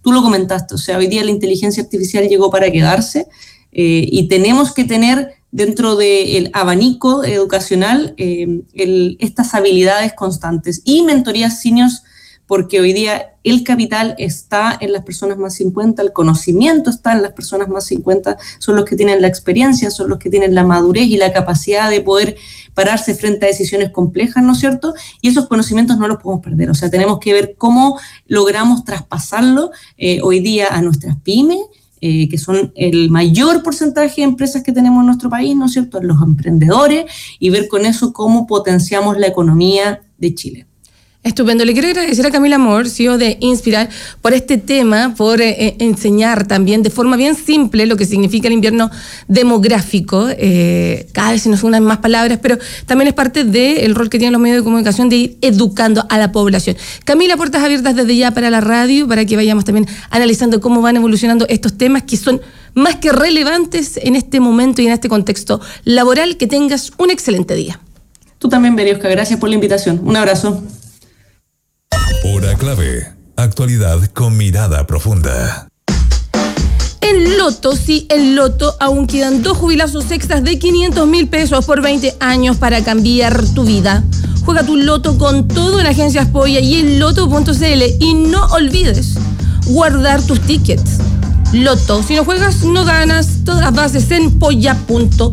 tú lo comentaste, o sea, hoy día la inteligencia artificial llegó para quedarse y tenemos que tener dentro del abanico educacional estas habilidades constantes y mentorías seniors, porque hoy día el capital está en las personas más 50, el conocimiento está en las personas más 50, son los que tienen la experiencia, son los que tienen la madurez y la capacidad de poder pararse frente a decisiones complejas, ¿no es cierto? Y esos conocimientos no los podemos perder, o sea, tenemos que ver cómo logramos traspasarlo hoy día a nuestras pymes, que son el mayor porcentaje de empresas que tenemos en nuestro país, ¿no es cierto?, los emprendedores, y ver con eso cómo potenciamos la economía de Chile. Estupendo. Le quiero agradecer a Camila Amor, CEO de Inspiral, por este tema, por enseñar también de forma bien simple lo que significa el invierno demográfico. Cada vez se nos unen más palabras, pero también es parte del rol que tienen los medios de comunicación de ir educando a la población. Camila, puertas abiertas desde ya para la radio, para que vayamos también analizando cómo van evolucionando estos temas que son más que relevantes en este momento y en este contexto laboral. Que tengas un excelente día. Tú también, Berioska, gracias por la invitación. Un abrazo. Hora clave. Actualidad con mirada profunda. En Loto aún quedan 2 jubilazos extras de 500.000 pesos por 20 años para cambiar tu vida. Juega tu Loto con todo en Agencias Polla y en Loto.cl, y no olvides guardar tus tickets. Loto, si no juegas no ganas. Todas las bases en polla.cl.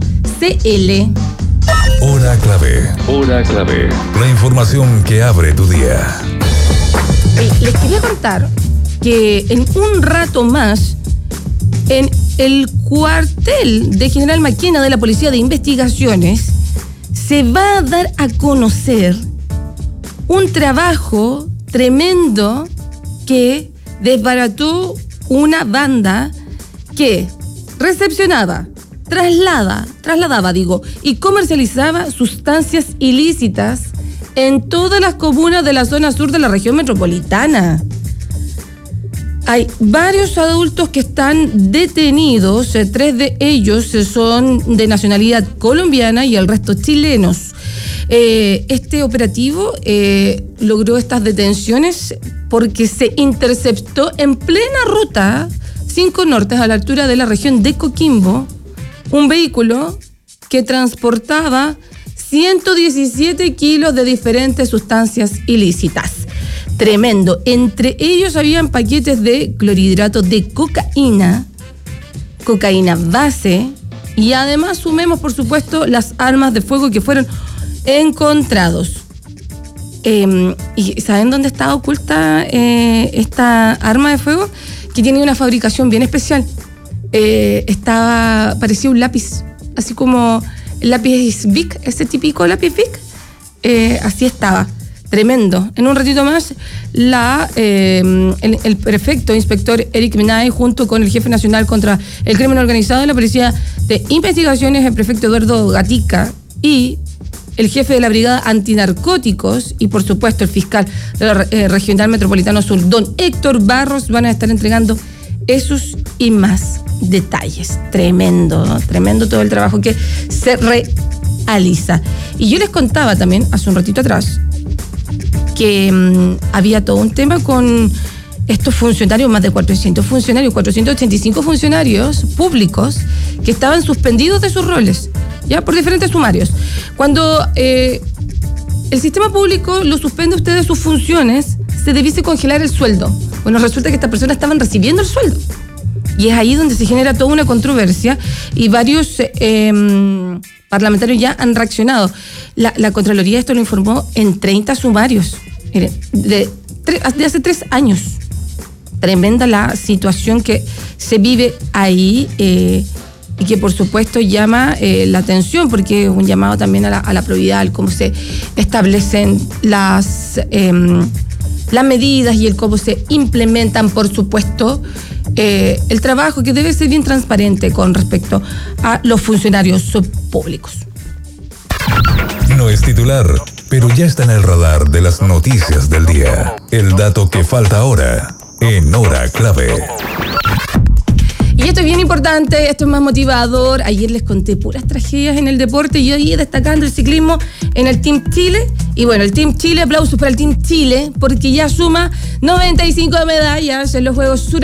Hora clave. Hora clave. La información que abre tu día. Les quería contar que en un rato más, en el cuartel de General Maquena de la Policía de Investigaciones, se va a dar a conocer un trabajo tremendo que desbarató una banda que recepcionaba, trasladaba y comercializaba sustancias ilícitas en todas las comunas de la zona sur de la región metropolitana. Hay varios adultos que están detenidos, 3 de ellos son de nacionalidad colombiana y el resto chilenos. Este operativo logró estas detenciones porque se interceptó en plena ruta 5 Norte, a la altura de la región de Coquimbo, un vehículo que transportaba 117 kilos de diferentes sustancias ilícitas. Tremendo. Entre ellos habían paquetes de clorhidrato de cocaína base, y además sumemos, por supuesto, las armas de fuego que fueron encontrados. ¿Y saben dónde estaba oculta esta arma de fuego? Que tiene una fabricación bien especial. Parecía un lápiz, así como el lápiz Bic, ese típico lápiz Bic, así estaba. Tremendo. En un ratito más, el prefecto inspector Eric Minay, junto con el jefe nacional contra el crimen organizado de la Policía de Investigaciones, el prefecto Eduardo Gatica, y el jefe de la Brigada Antinarcóticos, y por supuesto el fiscal de la Regional Metropolitano Sur, don Héctor Barros, van a estar entregando esos y más detalles. Tremendo, ¿no? Tremendo todo el trabajo que se realiza. Y yo les contaba también, hace un ratito atrás, que había todo un tema con estos funcionarios, más de 400 funcionarios, 485 funcionarios públicos que estaban suspendidos de sus roles, ya por diferentes sumarios. Cuando el sistema público lo suspende a usted de sus funciones, se debiese congelar el sueldo. Bueno, resulta que estas personas estaban recibiendo el sueldo. Y es ahí donde se genera toda una controversia, y varios parlamentarios ya han reaccionado. La Contraloría esto lo informó en 30 sumarios. Miren, de hace 3 años. Tremenda la situación que se vive ahí, y que por supuesto llama la atención, porque es un llamado también a la probidad, cómo se establecen las medidas y el cómo se implementan, por supuesto, el trabajo, que debe ser bien transparente con respecto a los funcionarios públicos. No es titular, pero ya está en el radar de las noticias del día. El dato que falta ahora, en Hora Clave. Y esto es bien importante, esto es más motivador. Ayer les conté puras tragedias en el deporte, y hoy destacando el ciclismo en el Team Chile. Y bueno, el Team Chile, aplausos para el Team Chile, porque ya suma 95 medallas en los Juegos